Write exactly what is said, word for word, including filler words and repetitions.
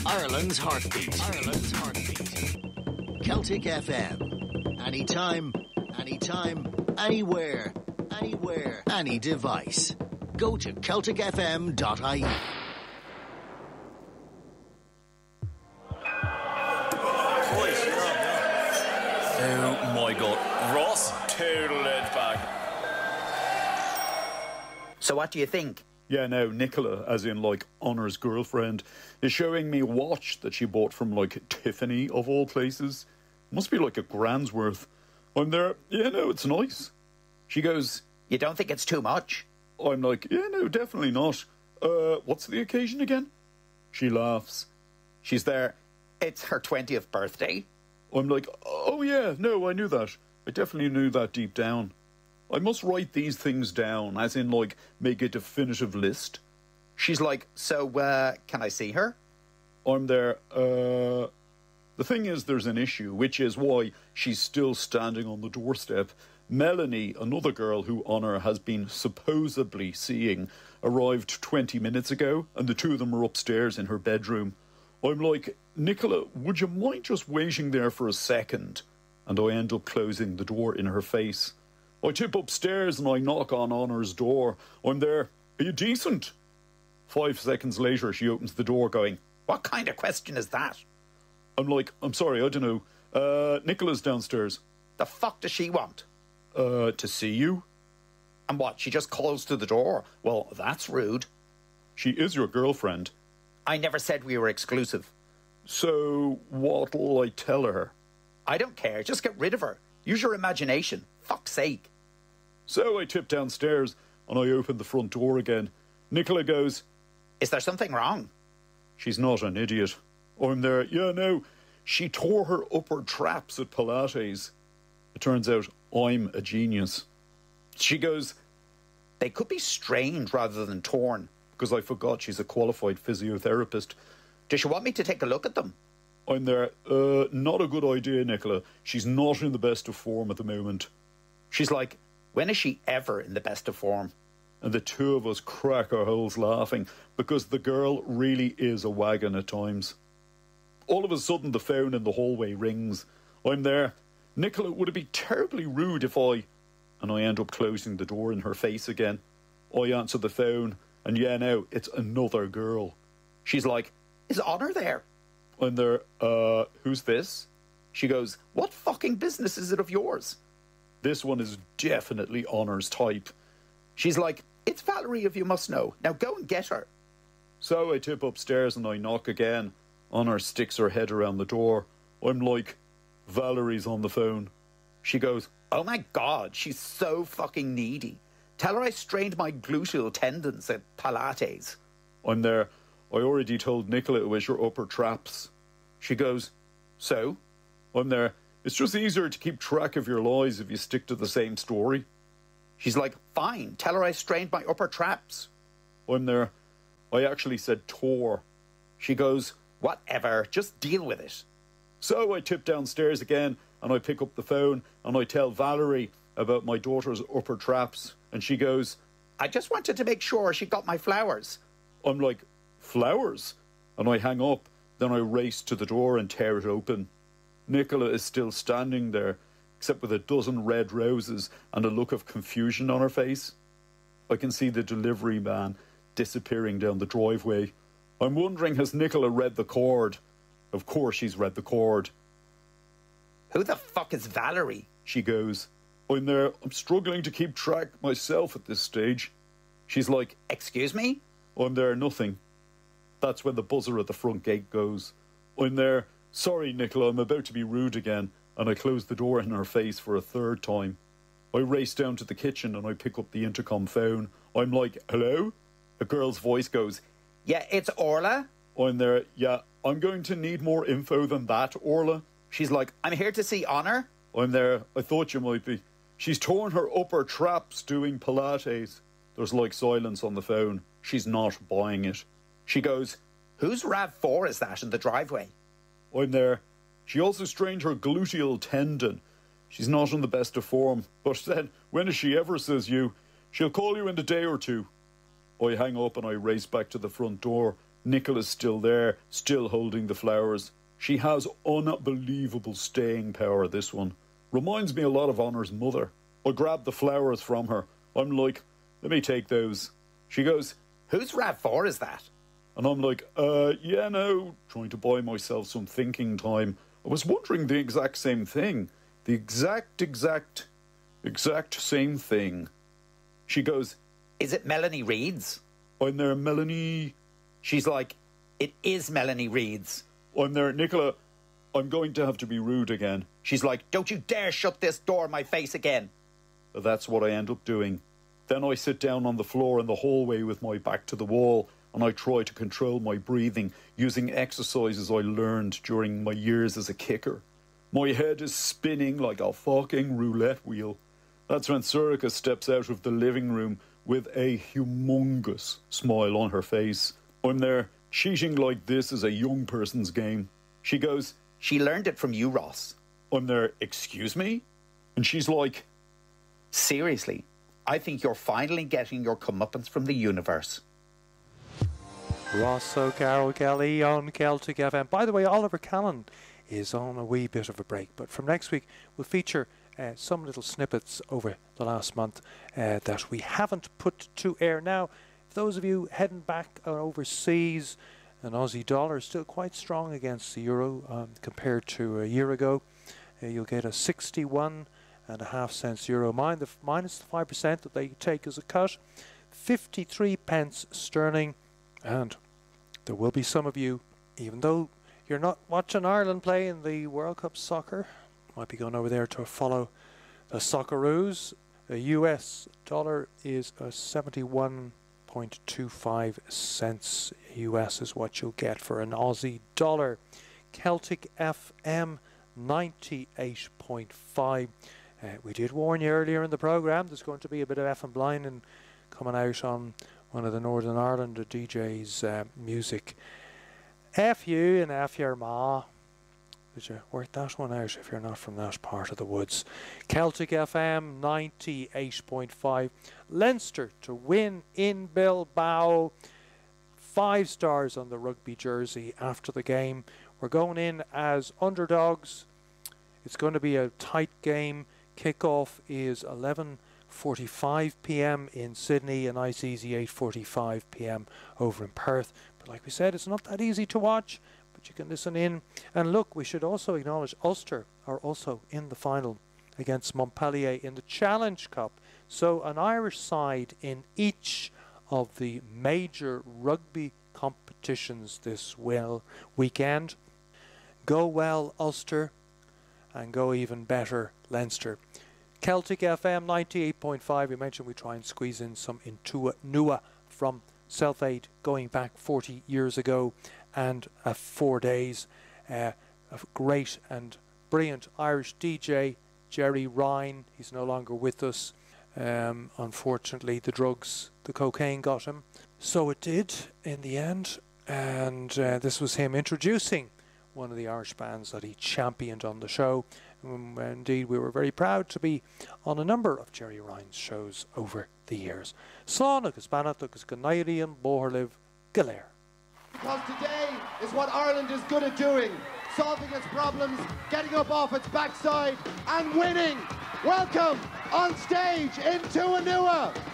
Ireland's heartbeat. Ireland's heartbeat. Celtic F M. Anytime, anytime, anywhere, anywhere, any device. Go to celtic f m dot I E. Oh my god. Ross, total laid back. So what do you think? Yeah, now, Nicola, as in, like, Honor's girlfriend, is showing me a watch that she bought from, like, Tiffany, of all places. Must be like a grand's worth. I'm there, yeah, no, it's nice. She goes, You don't think it's too much? I'm like, yeah, no, definitely not. Uh, what's the occasion again? She laughs. She's there. It's her twentieth birthday. I'm like, oh yeah, no, I knew that. I definitely knew that deep down. I must write these things down, as in, like, make a definitive list. She's like, so, uh, can I see her? I'm there, uh... The thing is, there's an issue, which is why she's still standing on the doorstep. Melanie, another girl who Honor has been supposedly seeing, arrived twenty minutes ago, and the two of them are upstairs in her bedroom. I'm like, Nicola, would you mind just waiting there for a second? And I end up closing the door in her face. I tip upstairs and I knock on Honor's door. I'm there, are you decent? Five seconds later, she opens the door going, What kind of question is that? I'm like, I'm sorry, I don't know. Uh, Nicola's downstairs. The fuck does she want? Uh, to see you. And what, she just calls to the door? Well, that's rude. She is your girlfriend. I never said we were exclusive. So, what'll I tell her? I don't care, just get rid of her. Use your imagination. Fuck's sake. So I tip downstairs and I open the front door again. Nicola goes, Is there something wrong? She's not an idiot. I'm there, yeah, no. She tore her upper traps at Pilates. It turns out I'm a genius. She goes, They could be strained rather than torn. Because I forgot she's a qualified physiotherapist. Does she want me to take a look at them? I'm there, uh, not a good idea, Nicola. She's not in the best of form at the moment. She's like, When is she ever in the best of form? And the two of us crack our holes laughing, because the girl really is a wagon at times. All of a sudden, the phone in the hallway rings. I'm there. Nicola, would it be terribly rude if I... And I end up closing the door in her face again. I answer the phone, and yeah, now, it's another girl. She's like, Is Honor there? I'm there, uh, who's this? She goes, What fucking business is it of yours? This one is definitely Honor's type. She's like, It's Valerie, if you must know. Now go and get her. So I tip upstairs and I knock again. Honor sticks her head around the door. I'm like, Valerie's on the phone. She goes, Oh my God, she's so fucking needy. Tell her I strained my gluteal tendons at Pilates. I'm there. I already told Nicola it was your upper traps. She goes, So? I'm there. It's just easier to keep track of your lies if you stick to the same story. She's like, Fine, tell her I strained my upper traps. I'm there. I actually said tore. She goes, Whatever, just deal with it. So I tip downstairs again and I pick up the phone and I tell Valerie about my daughter's upper traps. And she goes, I just wanted to make sure she got my flowers. I'm like, flowers? And I hang up. Then I race to the door and tear it open. Nicola is still standing there, except with a dozen red roses and a look of confusion on her face. I can see the delivery man disappearing down the driveway. I'm wondering, has Nicola read the cord? Of course she's read the cord. Who the fuck is Valerie? She goes, I'm there. I'm struggling to keep track myself at this stage. She's like, Excuse me? I'm there, nothing. That's when the buzzer at the front gate goes. I'm there. Sorry, Nicola, I'm about to be rude again. And I close the door in her face for a third time. I race down to the kitchen and I pick up the intercom phone. I'm like, hello? A girl's voice goes, Yeah, it's Orla. I'm there. Yeah, I'm going to need more info than that, Orla. She's like, I'm here to see Honor. I'm there. I thought you might be. She's torn her upper traps doing Pilates. There's like silence on the phone. She's not buying it. She goes, Whose RAV four is that in the driveway? I'm there. She also strained her gluteal tendon. She's not in the best of form. But then, when is she ever, says you? She'll call you in a day or two. I hang up and I race back to the front door. Nicola's still there, still holding the flowers. She has unbelievable staying power, this one. Reminds me a lot of Honor's mother. I grab the flowers from her. I'm like, let me take those. She goes, Whose Rav four is that? and I'm like, uh, yeah, no, trying to buy myself some thinking time. I was wondering the exact same thing. The exact, exact, exact same thing. She goes, Is it Melanie Reed's? I'm there, Melanie. She's like, It is Melanie Reed's. I'm there, Nicola. I'm going to have to be rude again. She's like, Don't you dare shut this door in my face again. That's what I end up doing. Then I sit down on the floor in the hallway with my back to the wall, and I try to control my breathing using exercises I learned during my years as a kicker. My head is spinning like a fucking roulette wheel. That's when Sorcha steps out of the living room with a humongous smile on her face. I'm there, cheating like this is a young person's game. She goes, She learned it from you, Ross. I'm there, excuse me? And she's like, Seriously, I think you're finally getting your comeuppance from the universe. Ross O'Carroll Kelly on Celtic F M. By the way, Oliver Callan is on a wee bit of a break, but from next week we'll feature uh, some little snippets over the last month uh, that we haven't put to air. Now, for those of you heading back uh, overseas, an Aussie dollar is still quite strong against the euro um, compared to a year ago. Uh, you'll get a sixty-one and a half cents euro, Mind the, minus the five percent that they take as a cut, fifty-three pence sterling. And there will be some of you, even though you're not watching Ireland play in the World Cup soccer, might be going over there to follow the Socceroos. The U S dollar is a seventy-one point two five cents U S is what you'll get for an Aussie dollar. Celtic F M ninety-eight point five. Uh, we did warn you earlier in the programme there's going to be a bit of F and blinding coming out on one of the Northern Ireland D J's uh, music. F you and F your ma. Did you work that one out if you're not from that part of the woods? Celtic F M ninety-eight point five. Leinster to win in Bilbao. Five stars on the rugby jersey after the game. We're going in as underdogs. It's going to be a tight game. Kickoff is eleven forty-five p m in Sydney, and nice easy eight forty-five p m over in Perth. But like we said, it's not that easy to watch, but you can listen in. And look, we should also acknowledge Ulster are also in the final against Montpellier in the Challenge Cup. So an Irish side in each of the major rugby competitions this well weekend. Go well, Ulster, and go even better, Leinster. Celtic F M ninety-eight point five. We mentioned we try and squeeze in some Intua Nua from Self-Aid going back forty years ago and uh, four days. Uh, a great and brilliant Irish D J, Jerry Ryan. He's no longer with us. Um, unfortunately, the drugs, the cocaine got him. So it did in the end. And uh, this was him introducing one of the Irish bands that he championed on the show. Um, indeed, we were very proud to be on a number of Jerry Ryan's shows over the years. Slán agus banat agus ganairian bóharliv galéir. Because today is what Ireland is good at doing, solving its problems, getting up off its backside and winning. Welcome on stage Intua Nua.